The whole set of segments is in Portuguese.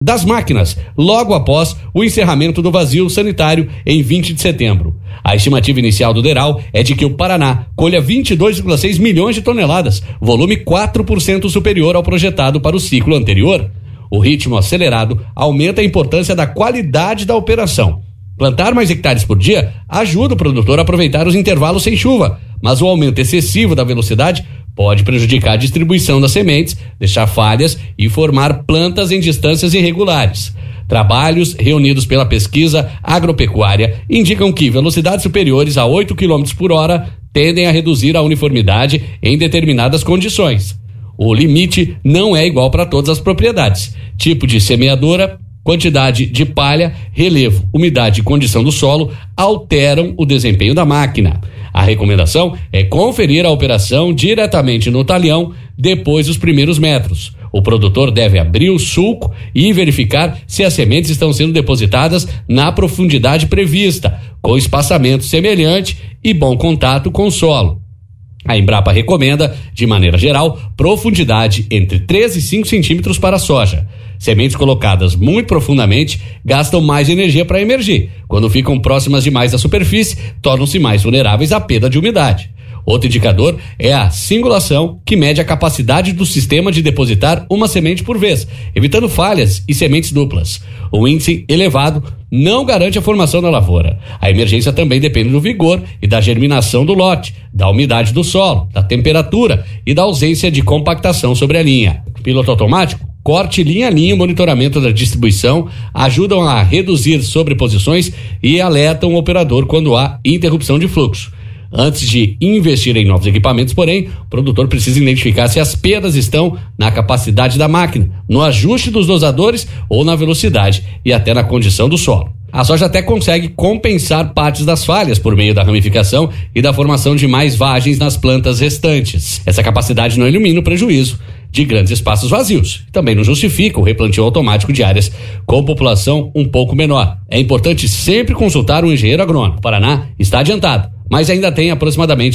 das máquinas, logo após o encerramento do vazio sanitário em 20 de setembro. A estimativa inicial do DERAL é de que o Paraná colha 22,6 milhões de toneladas, volume 4% superior ao projetado para o ciclo anterior. O ritmo acelerado aumenta a importância da qualidade da operação. Plantar mais hectares por dia ajuda o produtor a aproveitar os intervalos sem chuva, mas o aumento excessivo da velocidade pode prejudicar a distribuição das sementes, deixar falhas e formar plantas em distâncias irregulares. Trabalhos reunidos pela pesquisa agropecuária indicam que velocidades superiores a 8 km por hora tendem a reduzir a uniformidade em determinadas condições. O limite não é igual para todas as propriedades. Tipo de semeadora, quantidade de palha, relevo, umidade e condição do solo alteram o desempenho da máquina. A recomendação é conferir a operação diretamente no talhão depois dos primeiros metros. O produtor deve abrir o sulco e verificar se as sementes estão sendo depositadas na profundidade prevista, com espaçamento semelhante e bom contato com o solo. A Embrapa recomenda, de maneira geral, profundidade entre 3 e 5 centímetros para a soja. Sementes colocadas muito profundamente gastam mais energia para emergir. Quando ficam próximas demais da superfície, tornam-se mais vulneráveis à perda de umidade. Outro indicador é a singulação, que mede a capacidade do sistema de depositar uma semente por vez, evitando falhas e sementes duplas. O índice elevado não garante a formação da lavoura. A emergência também depende do vigor e da germinação do lote, da umidade do solo, da temperatura e da ausência de compactação sobre a linha. Piloto automático, corte linha a linha, monitoramento da distribuição ajudam a reduzir sobreposições e alertam o operador quando há interrupção de fluxo. Antes de investir em novos equipamentos, porém, o produtor precisa identificar se as perdas estão na capacidade da máquina, no ajuste dos dosadores ou na velocidade e até na condição do solo. A soja até consegue compensar partes das falhas por meio da ramificação e da formação de mais vagens nas plantas restantes. Essa capacidade não elimina o prejuízo de grandes espaços vazios. Também não justifica o replantio automático de áreas com população um pouco menor. É importante sempre consultar um engenheiro agrônomo. O Paraná está adiantado, mas ainda tem aproximadamente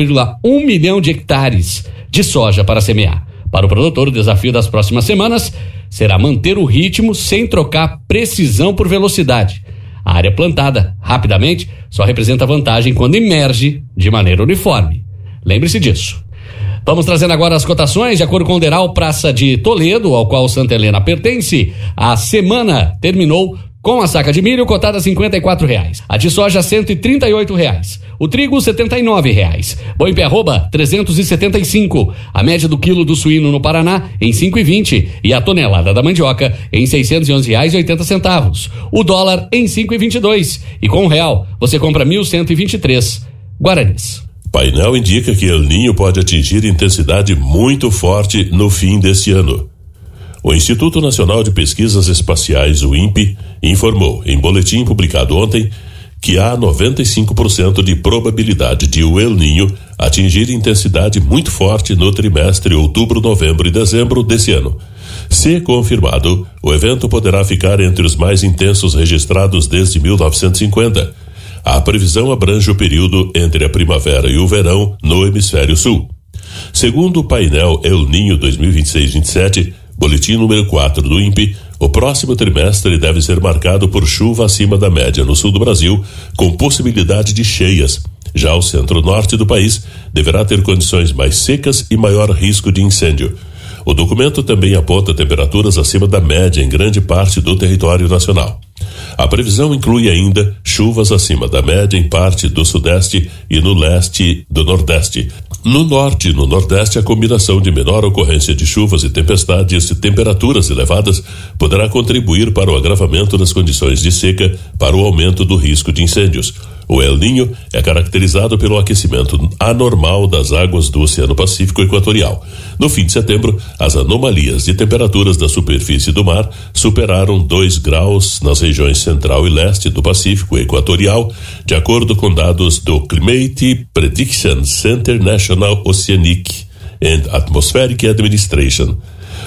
4,1 milhão de hectares de soja para semear. Para o produtor, o desafio das próximas semanas será manter o ritmo sem trocar precisão por velocidade. A área plantada rapidamente só representa vantagem quando emerge de maneira uniforme. Lembre-se disso. Vamos trazendo agora as cotações. De acordo com o DERAL Praça de Toledo, ao qual Santa Helena pertence, a semana terminou com a saca de milho cotada a R$54, a de soja R$138, o trigo R$79, boi pé arroba R$375, a média do quilo do suíno no Paraná em R$5,20 e a tonelada da mandioca em R$611,80, o dólar em R$5,22 e com R$1 você compra 1.123 guaranis. Painel indica que El Niño pode atingir intensidade muito forte no fim deste ano. O Instituto Nacional de Pesquisas Espaciais, o INPE, informou, em boletim publicado ontem, que há 95% de probabilidade de o El Niño atingir intensidade muito forte no trimestre outubro, novembro e dezembro desse ano. Se confirmado, o evento poderá ficar entre os mais intensos registrados desde 1950. A previsão abrange o período entre a primavera e o verão no hemisfério sul. Segundo o painel El Niño 2026-27, boletim número 4 do INPE, o próximo trimestre deve ser marcado por chuva acima da média no sul do Brasil, com possibilidade de cheias. Já o centro-norte do país deverá ter condições mais secas e maior risco de incêndio. O documento também aponta temperaturas acima da média em grande parte do território nacional. A previsão inclui ainda chuvas acima da média em parte do sudeste e no leste do nordeste. No norte e no nordeste, a combinação de menor ocorrência de chuvas e tempestades e temperaturas elevadas poderá contribuir para o agravamento das condições de seca para o aumento do risco de incêndios. O El Niño é caracterizado pelo aquecimento anormal das águas do Oceano Pacífico Equatorial. No fim de setembro, as anomalias de temperaturas da superfície do mar superaram 2 graus nas regiões central e leste do Pacífico Equatorial, de acordo com dados do Climate Prediction Center National Oceanic and Atmospheric Administration.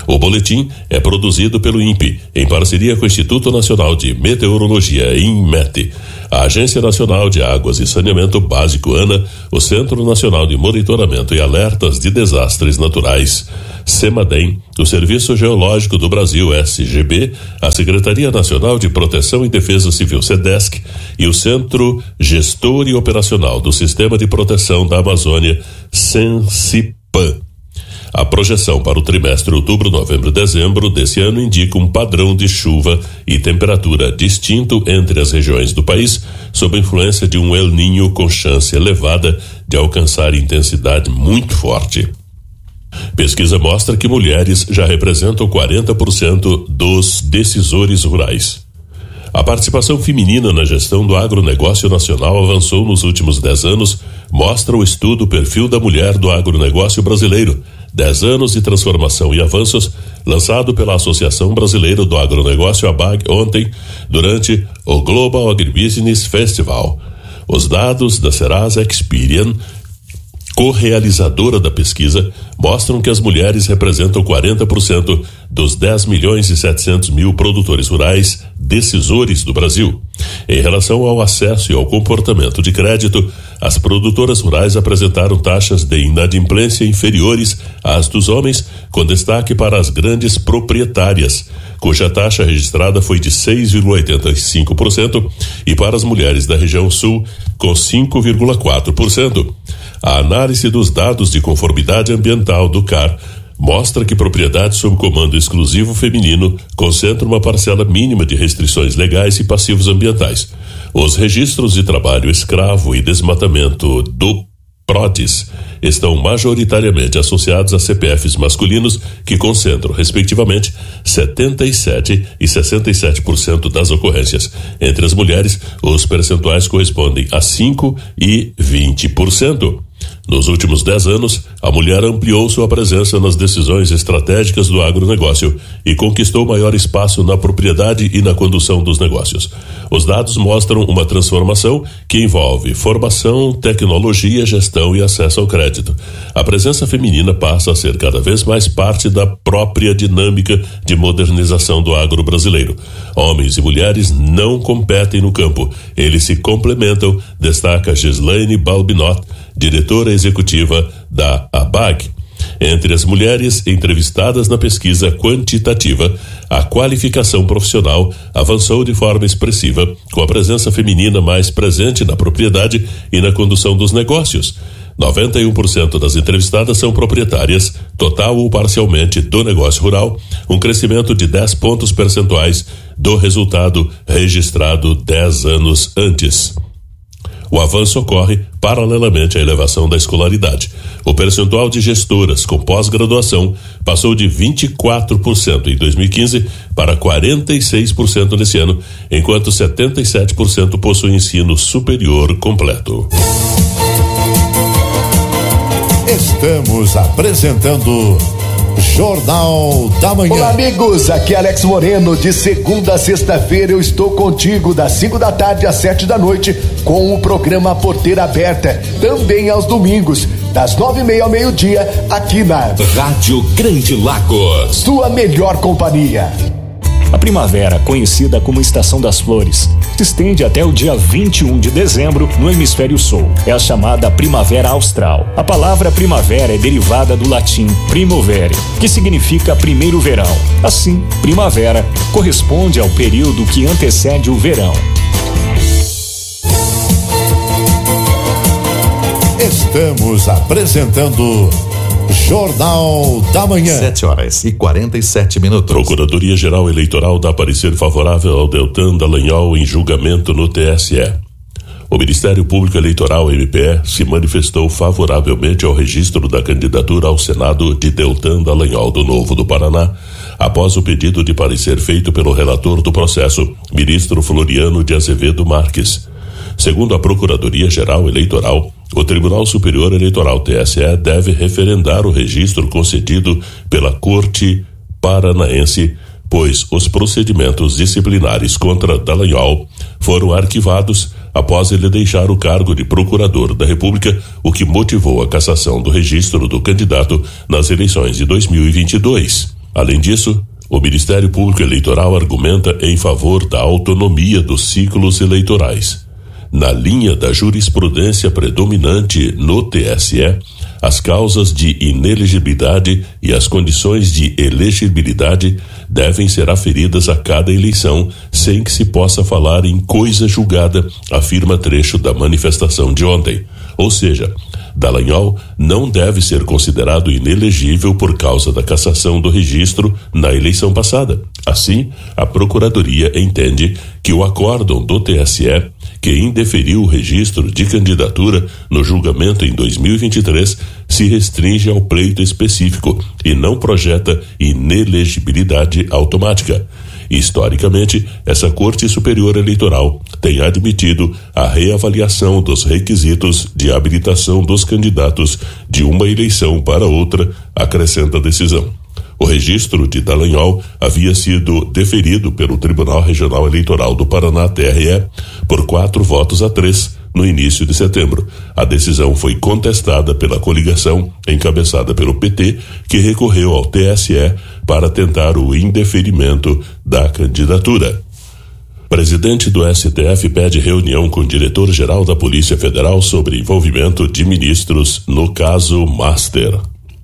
O boletim é produzido pelo INPE, em parceria com o Instituto Nacional de Meteorologia, INMET, a Agência Nacional de Águas e Saneamento Básico, ANA, o Centro Nacional de Monitoramento e Alertas de Desastres Naturais, CEMADEM, o Serviço Geológico do Brasil, SGB, a Secretaria Nacional de Proteção e Defesa Civil, SEDESC, e o Centro Gestor e Operacional do Sistema de Proteção da Amazônia, SENSIPAM. A projeção para o trimestre outubro, novembro e dezembro desse ano indica um padrão de chuva e temperatura distinto entre as regiões do país, sob a influência de um El Niño com chance elevada de alcançar intensidade muito forte. Pesquisa mostra que mulheres já representam 40% dos decisores rurais. A participação feminina na gestão do agronegócio nacional avançou nos últimos 10 anos, mostra o estudo Perfil da Mulher do Agronegócio Brasileiro, 10 anos de transformação e avanços, lançado pela Associação Brasileira do Agronegócio, ABAG, ontem, durante o Global Agribusiness Festival. Os dados da Serasa Experian, co-realizadora da pesquisa, mostram que as mulheres representam 40% dos 10 milhões e 700 mil produtores rurais decisores do Brasil. Em relação ao acesso e ao comportamento de crédito, as produtoras rurais apresentaram taxas de inadimplência inferiores às dos homens, com destaque para as grandes proprietárias, cuja taxa registrada foi de 6,85%, e para as mulheres da região sul, com 5,4%. A análise dos dados de conformidade ambiental do CAR mostra que propriedades sob comando exclusivo feminino concentram uma parcela mínima de restrições legais e passivos ambientais. Os registros de trabalho escravo e desmatamento do PRODES estão majoritariamente associados a CPFs masculinos, que concentram, respectivamente, 77% e 67% das ocorrências. Entre as mulheres, os percentuais correspondem a 5% e 20%. Nos últimos 10 anos, a mulher ampliou sua presença nas decisões estratégicas do agronegócio e conquistou maior espaço na propriedade e na condução dos negócios. Os dados mostram uma transformação que envolve formação, tecnologia, gestão e acesso ao crédito. A presença feminina passa a ser cada vez mais parte da própria dinâmica de modernização do agro brasileiro. Homens e mulheres não competem no campo, eles se complementam, destaca Gislaine Balbinot, diretora executiva da ABAG. Entre as mulheres entrevistadas na pesquisa quantitativa, a qualificação profissional avançou de forma expressiva, com a presença feminina mais presente na propriedade e na condução dos negócios. 91% das entrevistadas são proprietárias, total ou parcialmente, do negócio rural, um crescimento de 10 pontos percentuais do resultado registrado 10 anos antes. O avanço ocorre paralelamente à elevação da escolaridade. O percentual de gestoras com pós-graduação passou de 24% em 2015 para 46% nesse ano, enquanto 77% possuem ensino superior completo. Estamos apresentando Jornal da Manhã. Olá, amigos, aqui é Alex Moreno. De segunda a sexta-feira eu estou contigo das 5 da tarde às 7 da noite com o programa Porteira Aberta, também aos domingos das 9:30 ao meio-dia aqui na Rádio Grande Lagos, sua melhor companhia. A primavera, conhecida como Estação das Flores, se estende até o dia 21 de dezembro no hemisfério sul. É a chamada Primavera Austral. A palavra primavera é derivada do latim primovere, que significa primeiro verão. Assim, primavera corresponde ao período que antecede o verão. Estamos apresentando Jornal da Manhã. 7h47. Procuradoria-Geral Eleitoral dá parecer favorável ao Deltan Dallagnol em julgamento no TSE. O Ministério Público Eleitoral, MPE, se manifestou favoravelmente ao registro da candidatura ao Senado de Deltan Dallagnol do Novo do Paraná, após o pedido de parecer feito pelo relator do processo, ministro Floriano de Azevedo Marques. Segundo a Procuradoria-Geral Eleitoral, o Tribunal Superior Eleitoral, TSE, deve referendar o registro concedido pela Corte Paranaense, pois os procedimentos disciplinares contra Dallagnol foram arquivados após ele deixar o cargo de Procurador da República, o que motivou a cassação do registro do candidato nas eleições de 2022. Além disso, o Ministério Público Eleitoral argumenta em favor da autonomia dos ciclos eleitorais. Na linha da jurisprudência predominante no TSE, as causas de inelegibilidade e as condições de elegibilidade devem ser aferidas a cada eleição, sem que se possa falar em coisa julgada, afirma trecho da manifestação de ontem. Ou seja, Dallagnol não deve ser considerado inelegível por causa da cassação do registro na eleição passada. Assim, a Procuradoria entende que o acórdão do TSE, que indeferiu o registro de candidatura no julgamento em 2023, se restringe ao pleito específico e não projeta inelegibilidade automática. Historicamente, essa Corte Superior Eleitoral tem admitido a reavaliação dos requisitos de habilitação dos candidatos de uma eleição para outra, acrescenta a decisão. O registro de Dallagnol havia sido deferido pelo Tribunal Regional Eleitoral do Paraná, TRE, por 4-3 no início de setembro. A decisão foi contestada pela coligação encabeçada pelo PT, que recorreu ao TSE para tentar o indeferimento da candidatura. Presidente do STF pede reunião com o diretor-geral da Polícia Federal sobre envolvimento de ministros no caso Master.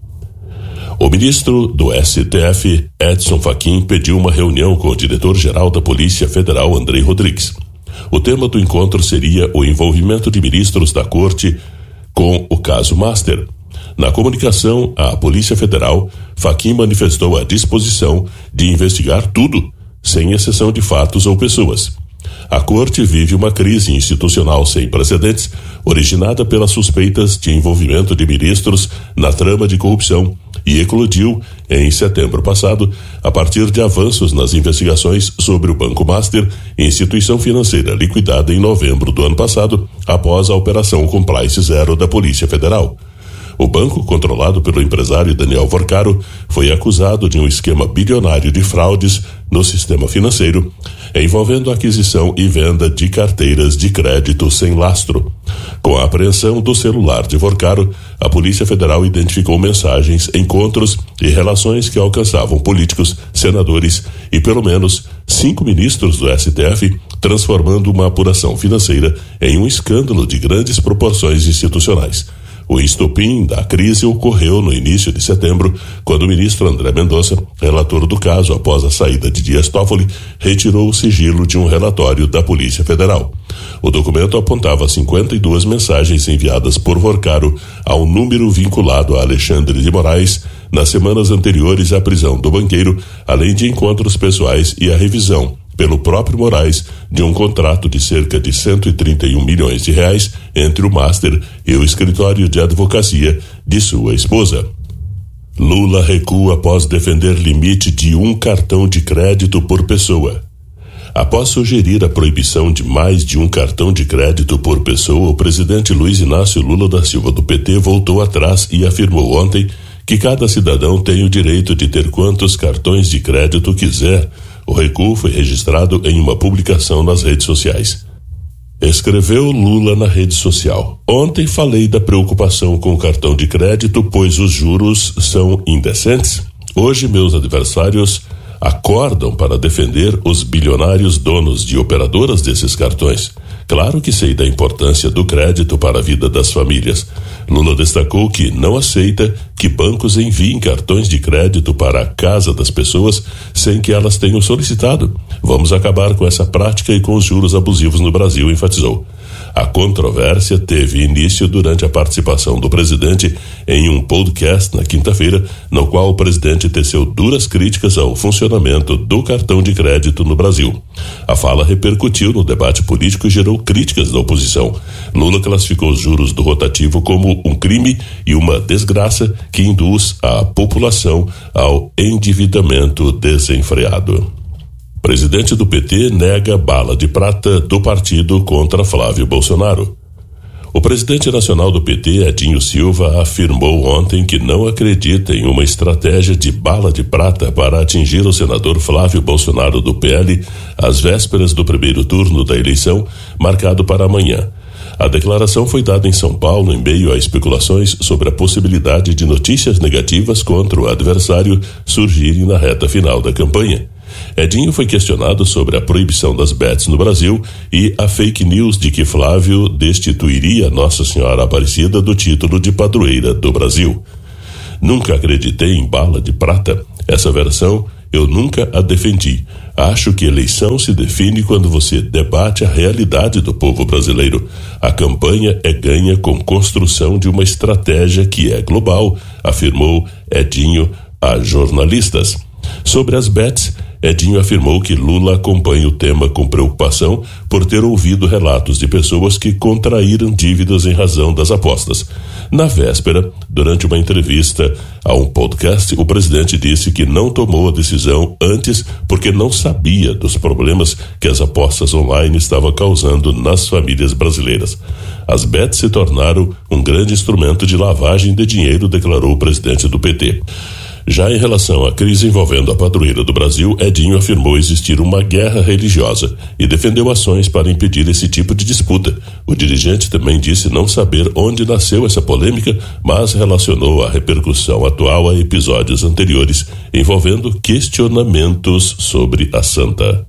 O ministro do STF, Edson Fachin, pediu uma reunião com o diretor-geral da Polícia Federal, Andrei Rodrigues. O tema do encontro seria o envolvimento de ministros da Corte com o caso Master. Na comunicação à Polícia Federal, Fachin manifestou a disposição de investigar tudo, sem exceção de fatos ou pessoas. A Corte vive uma crise institucional sem precedentes, originada pelas suspeitas de envolvimento de ministros na trama de corrupção, e eclodiu em setembro passado, a partir de avanços nas investigações sobre o Banco Master, instituição financeira liquidada em novembro do ano passado, após a Operação Compliance Zero da Polícia Federal. O banco, controlado pelo empresário Daniel Vorcaro, foi acusado de um esquema bilionário de fraudes no sistema financeiro, envolvendo aquisição e venda de carteiras de crédito sem lastro. Com a apreensão do celular de Vorcaro, a Polícia Federal identificou mensagens, encontros e relações que alcançavam políticos, senadores e pelo menos 5 ministros do STF, transformando uma apuração financeira em um escândalo de grandes proporções institucionais. O estopim da crise ocorreu no início de setembro, quando o ministro André Mendonça, relator do caso após a saída de Dias Toffoli, retirou o sigilo de um relatório da Polícia Federal. O documento apontava 52 mensagens enviadas por Vorcaro ao número vinculado a Alexandre de Moraes nas semanas anteriores à prisão do banqueiro, além de encontros pessoais e a revisão pelo próprio Moraes de um contrato de cerca de 131 milhões de reais entre o Master e o escritório de advocacia de sua esposa. Lula recua após defender limite de 1 cartão de crédito por pessoa. Após sugerir a proibição de mais de 1 cartão de crédito por pessoa, o presidente Luiz Inácio Lula da Silva do PT voltou atrás e afirmou ontem que cada cidadão tem o direito de ter quantos cartões de crédito quiser. O recuo foi registrado em uma publicação nas redes sociais. Escreveu Lula na rede social: ontem falei da preocupação com o cartão de crédito, pois os juros são indecentes. Hoje meus adversários acordam para defender os bilionários donos de operadoras desses cartões. Claro que sei da importância do crédito para a vida das famílias. Lula destacou que não aceita que bancos enviem cartões de crédito para a casa das pessoas sem que elas tenham solicitado. Vamos acabar com essa prática e com os juros abusivos no Brasil, enfatizou. A controvérsia teve início durante a participação do presidente em um podcast na quinta-feira, no qual o presidente teceu duras críticas ao funcionamento do cartão de crédito no Brasil. A fala repercutiu no debate político e gerou críticas da oposição. Lula classificou os juros do rotativo como um crime e uma desgraça que induz a população ao endividamento desenfreado. Presidente do PT nega bala de prata do partido contra Flávio Bolsonaro. O presidente nacional do PT, Edinho Silva, afirmou ontem que não acredita em uma estratégia de bala de prata para atingir o senador Flávio Bolsonaro do PL às vésperas do primeiro turno da eleição, marcado para amanhã. A declaração foi dada em São Paulo em meio a especulações sobre a possibilidade de notícias negativas contra o adversário surgirem na reta final da campanha. Edinho foi questionado sobre a proibição das bets no Brasil e a fake news de que Flávio destituiria Nossa Senhora Aparecida do título de padroeira do Brasil. Nunca acreditei em bala de prata. Essa versão eu nunca a defendi. Acho que eleição se define quando você debate a realidade do povo brasileiro. A campanha é ganha com construção de uma estratégia que é global, afirmou Edinho a jornalistas. Sobre as bets, Edinho afirmou que Lula acompanha o tema com preocupação por ter ouvido relatos de pessoas que contraíram dívidas em razão das apostas. Na véspera, durante uma entrevista a um podcast, o presidente disse que não tomou a decisão antes porque não sabia dos problemas que as apostas online estavam causando nas famílias brasileiras. As bets se tornaram um grande instrumento de lavagem de dinheiro, declarou o presidente do PT. Já em relação à crise envolvendo a padroeira do Brasil, Edinho afirmou existir uma guerra religiosa e defendeu ações para impedir esse tipo de disputa. O dirigente também disse não saber onde nasceu essa polêmica, mas relacionou a repercussão atual a episódios anteriores envolvendo questionamentos sobre a santa.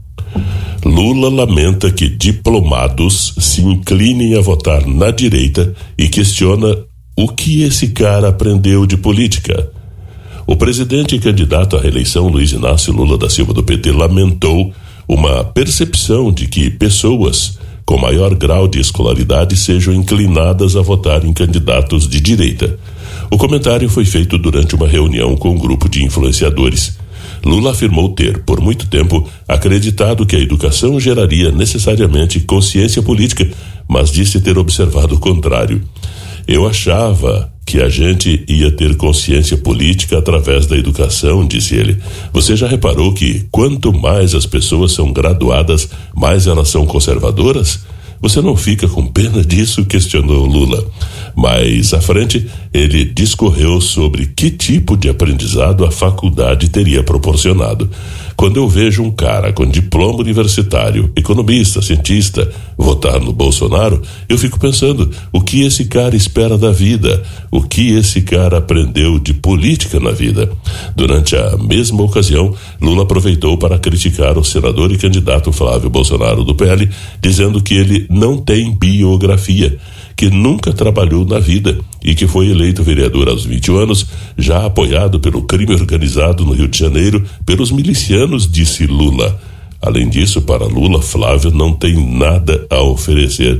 Lula lamenta que diplomados se inclinem a votar na direita e questiona o que esse cara aprendeu de política. O presidente e candidato à reeleição, Luiz Inácio Lula da Silva do PT, lamentou uma percepção de que pessoas com maior grau de escolaridade sejam inclinadas a votar em candidatos de direita. O comentário foi feito durante uma reunião com um grupo de influenciadores. Lula afirmou ter, por muito tempo, acreditado que a educação geraria necessariamente consciência política, mas disse ter observado o contrário. Eu achava que a gente ia ter consciência política através da educação, disse ele. Você já reparou que quanto mais as pessoas são graduadas, mais elas são conservadoras? Você não fica com pena disso? Questionou Lula. Mais à frente, ele discorreu sobre que tipo de aprendizado a faculdade teria proporcionado. Quando eu vejo um cara com diploma universitário, economista, cientista, votar no Bolsonaro, eu fico pensando, o que esse cara espera da vida? O que esse cara aprendeu de política na vida? Durante a mesma ocasião, Lula aproveitou para criticar o senador e candidato Flávio Bolsonaro do PL, dizendo que ele não tem biografia, que nunca trabalhou na vida e que foi eleito vereador aos 20 anos, já apoiado pelo crime organizado no Rio de Janeiro pelos milicianos, disse Lula. Além disso, para Lula, Flávio não tem nada a oferecer.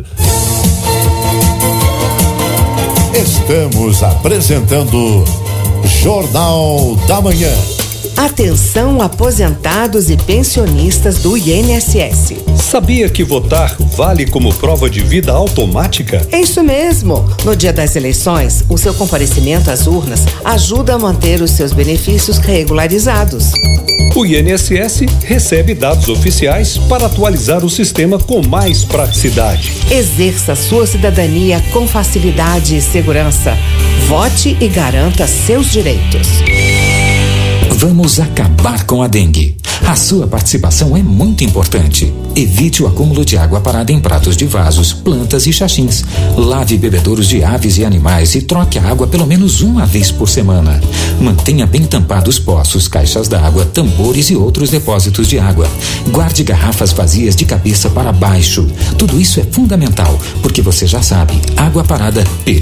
Estamos apresentando Jornal da Manhã. Atenção, aposentados e pensionistas do INSS. Sabia que votar vale como prova de vida automática? É isso mesmo. No dia das eleições, o seu comparecimento às urnas ajuda a manter os seus benefícios regularizados. O INSS recebe dados oficiais para atualizar o sistema com mais praticidade. Exerça sua cidadania com facilidade e segurança. Vote e garanta seus direitos. Vamos acabar com a dengue. A sua participação é muito importante. Evite o acúmulo de água parada em pratos de vasos, plantas e xaxins. Lave bebedouros de aves e animais e troque a água pelo menos uma vez por semana. Mantenha bem tampados poços, caixas d'água, tambores e outros depósitos de água. Guarde garrafas vazias de cabeça para baixo. Tudo isso é fundamental, porque você já sabe, água parada